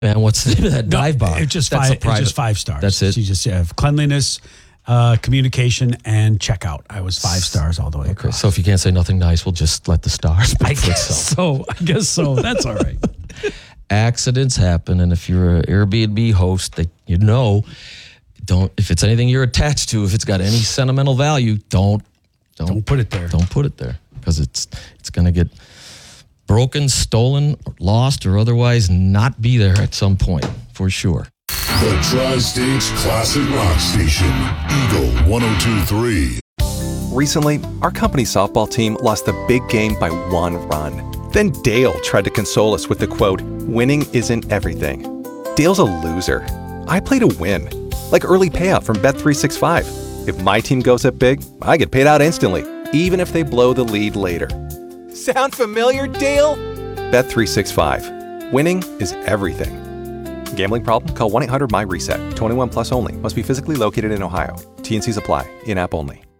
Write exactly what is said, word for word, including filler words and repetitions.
And what's the name of that dive bar? It's just, That's five, a private- it's just five stars. That's it? You just have cleanliness, uh, communication, and checkout. I was five stars all the way Okay, across. so if you can't say nothing nice, we'll just let the stars speak I for guess itself. so. I guess so. That's all right. Accidents happen, and if you're an Airbnb host, that you know, don't. If it's anything you're attached to, if it's got any sentimental value, don't don't, Don't put it there. Don't put it there because it's it's going to get broken, stolen, lost, or otherwise not be there at some point for sure. The Tri-States Classic Rock Station, Eagle one oh two three. Recently, our company softball team lost the big game by one run. Then Dale tried to console us with the quote, "Winning isn't everything." Dale's a loser. I play to win. Like early payout from Bet three sixty-five. If my team goes up big, I get paid out instantly, even if they blow the lead later. Sound familiar, Dale? Bet three sixty-five. Winning is everything. Gambling problem? Call one eight hundred M Y RESET. twenty-one plus only. Must be physically located in Ohio. T N Cs apply. In-app only.